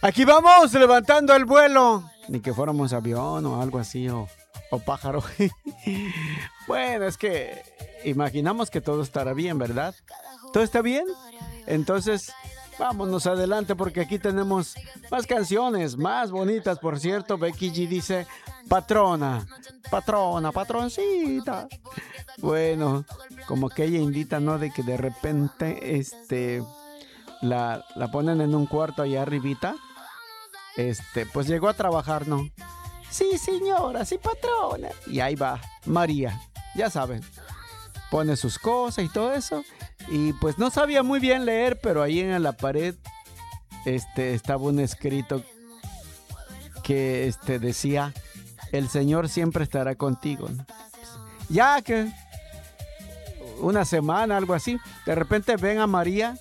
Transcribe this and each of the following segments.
Aquí vamos, levantando el vuelo. Ni que fuéramos avión o algo así, o pájaro. Bueno, es que imaginamos que todo estará bien, ¿verdad? ¿Todo está bien? Entonces, vámonos adelante porque aquí tenemos más canciones, más bonitas, por cierto. Becky G dice, patrona, patrona, patroncita. Bueno, como que ella indica, ¿no? De que de repente, la ponen en un cuarto allá arribita. Pues llegó a trabajar, ¿no? Sí, señora, sí, patrona. Y ahí va, María, ya saben, pone sus cosas y todo eso. Y pues no sabía muy bien leer, pero ahí en la pared, estaba un escrito que, decía, el Señor siempre estará contigo, ¿no? Ya que una semana, algo así, de repente ven a María,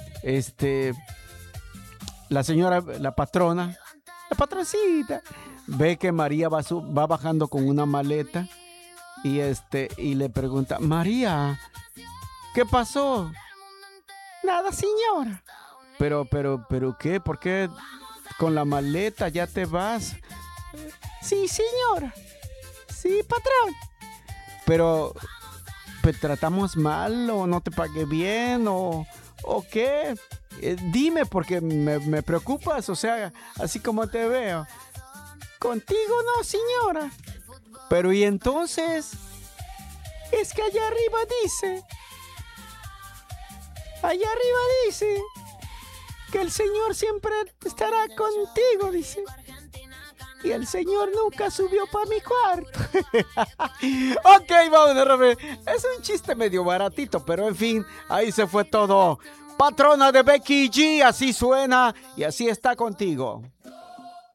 la señora, la patrona, la patroncita, ve que María va bajando con una maleta y le pregunta, María, ¿qué pasó? Nada, señora. Pero ¿qué? ¿Por qué con la maleta ya te vas? Sí, señora. Sí, patrón. Pero tratamos mal o no te pagué bien o qué. Dime porque me preocupas, o sea, así como te veo. Contigo no, señora. Pero ¿y entonces? Es que allá arriba dice que el Señor siempre estará contigo, dice. Y el Señor nunca subió para mi cuarto. Ok, vamos, Rafael. Es un chiste medio baratito, pero en fin, ahí se fue todo. Patrona de Becky G, así suena y así está contigo.